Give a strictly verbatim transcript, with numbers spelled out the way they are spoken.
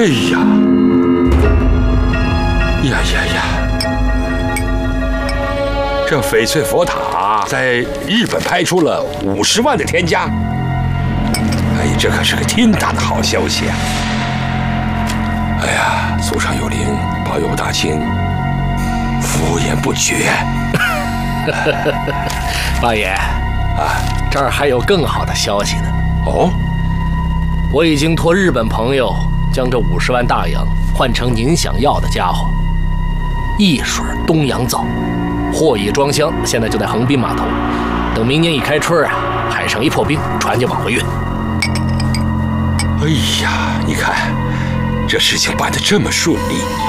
哎呀，呀呀呀！这翡翠佛塔在日本拍出了五十万的天价。哎呀，这可是个天大的好消息啊！哎呀，祖上有灵，保佑大清福言不绝。 八爷啊，这儿还有更好的消息呢。 哦， 我已经托日本朋友将这五十万大洋换成您想要的家伙——一水东洋皂，货已装箱，现在就在横滨码头。等明年一开春啊，海上一破冰，船就往回运。 哎呀，你看，这事情办得这么顺利。